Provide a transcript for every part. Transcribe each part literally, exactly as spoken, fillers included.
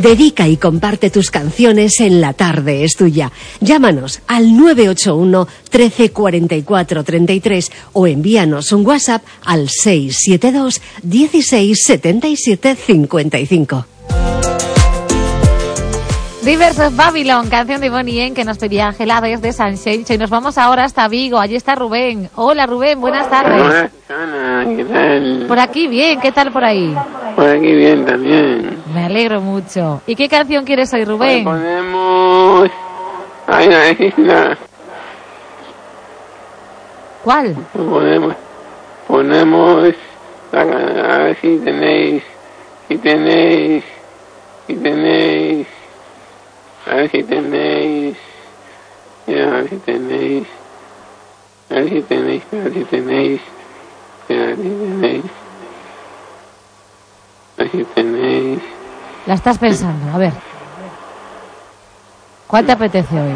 Dedica y comparte tus canciones en La Tarde es Tuya. Llámanos al nueve ocho uno, trece, cuarenta y cuatro, treinta y tres o envíanos un WhatsApp al seis siete dos, dieciséis, setenta y siete, cincuenta y cinco. Rivers of Babylon, canción de Bonnie M, que nos pedía Ángela desde Sanxenxo. Y nos vamos ahora hasta Vigo. Allí está Rubén. Hola, Rubén, buenas tardes. Hola, Ana, ¿qué tal? Por aquí bien, ¿qué tal por ahí? Por aquí bien también. Me alegro mucho. ¿Y qué canción quieres hoy, Rubén? Pues ponemos... Ay, la isla. ¿Cuál? Ponemos... Ponemos... A ver si tenéis... Si tenéis... Si tenéis... A ver si tenéis... A ver si tenéis... A ver si tenéis... A ver si tenéis... A ver si tenéis... A ver si tenéis... La estás pensando, a ver. ¿Cuál te apetece hoy?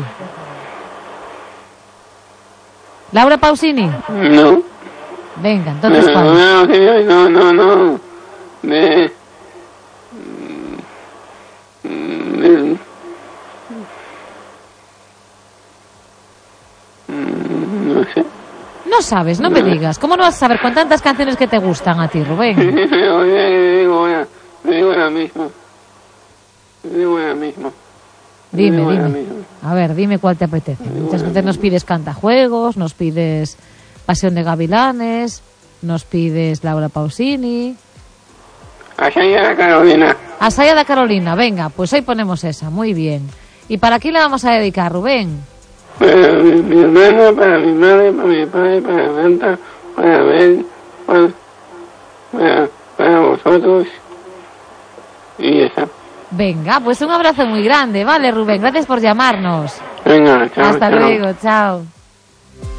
¿Laura Pausini? No. Venga, entonces no, ¿cuál? No, señor, no, no, no. De... de... No sé. No sabes, no me digas. ¿Cómo no vas a saber con tantas canciones que te gustan a ti, Rubén? Oye, digo ahora, digo ahora mismo. Digo ahora mismo. Dime, digo ahora dime. mismo. A ver, dime cuál te apetece. Muchas veces nos pides Cantajuegos, nos pides Pasión de Gavilanes, nos pides Laura Pausini. Asaya de Carolina. Asaya de Carolina, venga, pues hoy ponemos esa, muy bien. ¿Y para quién la vamos a dedicar, Rubén? Para mi, mi hermana, para mi madre, para mi padre, para Santa, para ver, para, para, para vosotros. Y esa. Venga, pues un abrazo muy grande, vale, Rubén, gracias por llamarnos. Venga, chao. Hasta chao. luego, chao.